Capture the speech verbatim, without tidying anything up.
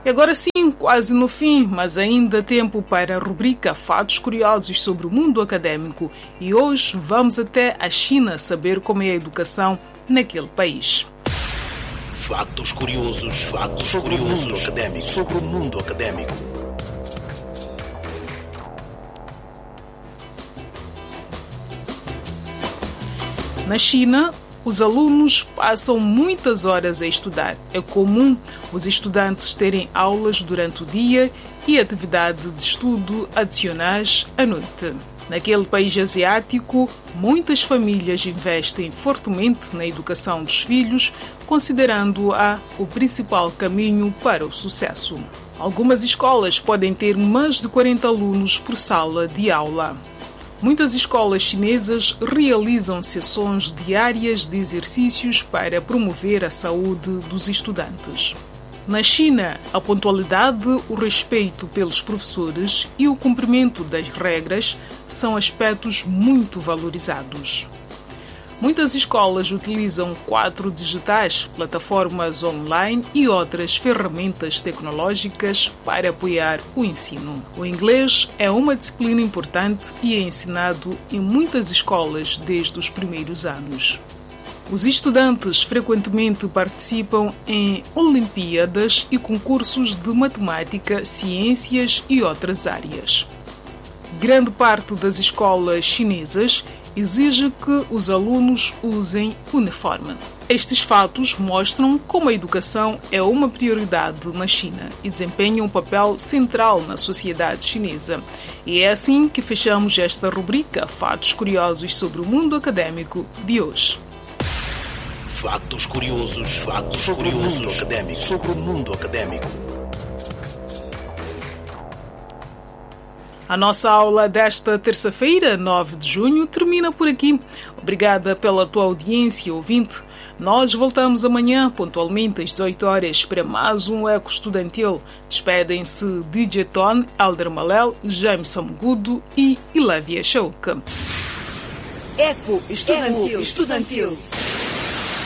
E agora sim, quase no fim, mas ainda tempo para a rubrica Fatos Curiosos sobre o mundo acadêmico. E hoje vamos até a China saber como é a educação naquele país. Factos curiosos, factos sobre o mundo académico, sobre o mundo académico. Na China, os alunos passam muitas horas a estudar. É comum os estudantes terem aulas durante o dia e atividade de estudo adicionais à noite. Naquele país asiático, muitas famílias investem fortemente na educação dos filhos, considerando-a o principal caminho para o sucesso. Algumas escolas podem ter mais de quarenta alunos por sala de aula. Muitas escolas chinesas realizam sessões diárias de exercícios para promover a saúde dos estudantes. Na China, a pontualidade, o respeito pelos professores e o cumprimento das regras são aspectos muito valorizados. Muitas escolas utilizam quadros digitais, plataformas online e outras ferramentas tecnológicas para apoiar o ensino. O inglês é uma disciplina importante e é ensinado em muitas escolas desde os primeiros anos. Os estudantes frequentemente participam em Olimpíadas e concursos de matemática, ciências e outras áreas. Grande parte das escolas chinesas exige que os alunos usem uniforme. Estes fatos mostram como a educação é uma prioridade na China e desempenha um papel central na sociedade chinesa. E é assim que fechamos esta rubrica Fatos Curiosos sobre o mundo académico de hoje. Factos curiosos, factos sobre o mundo académico, sobre o mundo académico. A nossa aula desta terça-feira, nove de junho, termina por aqui. Obrigada pela tua audiência, ouvinte. Nós voltamos amanhã, pontualmente às dezoito horas, para mais um Eco Estudantil. Despedem-se D J Ton, Alder Malel, Jameson Gudo e Ilávia Chouk. Eco Estudantil. Eco Estudantil.